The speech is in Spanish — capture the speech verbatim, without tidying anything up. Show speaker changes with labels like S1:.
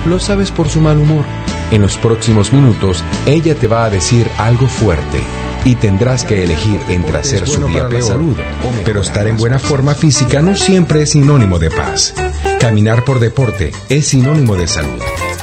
S1: Lo sabes por su mal humor. En los próximos minutos, ella te va a decir algo fuerte y tendrás que elegir entre hacer su día peor. Pero estar en buena forma física no siempre es sinónimo de paz. Caminar por deporte es sinónimo de salud.